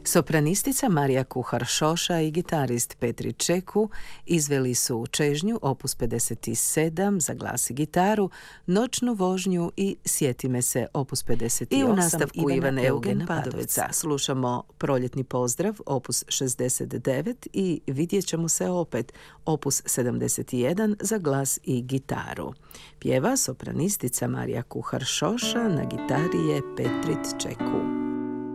Sopranistica Marija Kuhar-Šoša i gitarist Petri Čeku izveli su čežnju opus 57 za glas i gitaru, Noćnu vožnju i Sjeti me se opus 58 I u nastavku Ivana Eugen Padovca. Slušamo Proljetni pozdrav opus 69 i Vidjet ćemo se opet opus 71 za glas i gitaru. Pjeva sopranistica Marija Kuhar-Šoša, na gitari je Petrit Čeku.